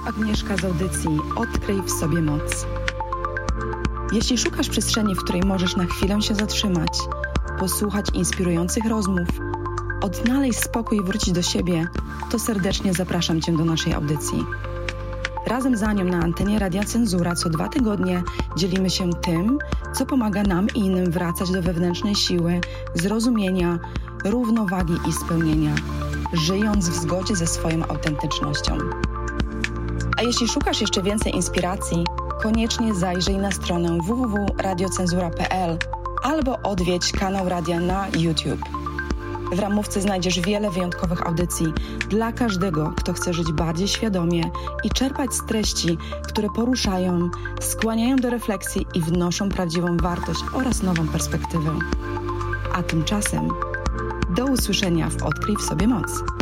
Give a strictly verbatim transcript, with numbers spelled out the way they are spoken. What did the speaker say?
Agnieszka z audycji Odkryj w sobie moc. Jeśli szukasz przestrzeni, w której możesz na chwilę się zatrzymać, posłuchać inspirujących rozmów, odnaleźć spokój i wrócić do siebie, to serdecznie zapraszam Cię do naszej audycji. Razem z Anią na antenie Radia Cenzura co dwa tygodnie dzielimy się tym, co pomaga nam i innym wracać do wewnętrznej siły, zrozumienia, równowagi i spełnienia, żyjąc w zgodzie ze swoją autentycznością. A jeśli szukasz jeszcze więcej inspiracji, koniecznie zajrzyj na stronę w w w kropka radio cenzura kropka p l albo odwiedź kanał radia na YouTube. W ramówce znajdziesz wiele wyjątkowych audycji dla każdego, kto chce żyć bardziej świadomie i czerpać z treści, które poruszają, skłaniają do refleksji i wnoszą prawdziwą wartość oraz nową perspektywę. A tymczasem do usłyszenia w Odkryj w sobie moc.